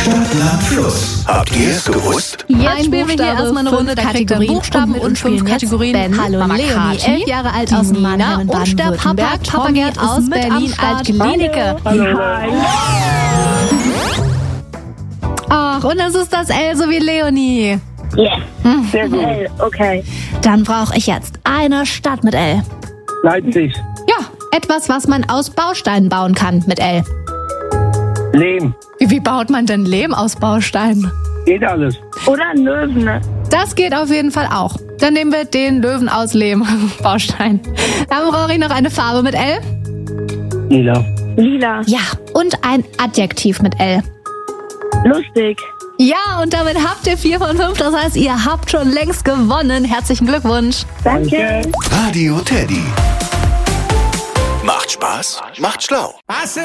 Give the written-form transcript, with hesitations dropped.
Stadt, Land, Fluss. Habt ihr es gewusst? Jetzt spielen wir hier erstmal eine Runde, da kriegt ihr Buchstaben und 5 Kategorien. Ben, Hallo Mama Leonie, Kati, 11 Jahre alt aus Mannheim in und der Papa Baden-Württemberg. Gerd aus Berlin als Klinike. Ach, und das ist das L so wie Leonie. Yes. Sehr gut. Okay. Dann brauche ich jetzt eine Stadt mit L. Leipzig. Ja, etwas, was man aus Bausteinen bauen kann mit L. Lehm. Wie baut man denn Lehm aus Bausteinen? Geht alles. Oder ein Löwen, ne? Das geht auf jeden Fall auch. Dann nehmen wir den Löwen aus Lehm, Baustein. Dann brauche ich noch eine Farbe mit L. Lila. Lila. Ja, und ein Adjektiv mit L. Lustig. Ja, und damit habt ihr 4 von 5. Das heißt, ihr habt schon längst gewonnen. Herzlichen Glückwunsch. Danke. Radio Teddy. Macht Spaß, macht schlau.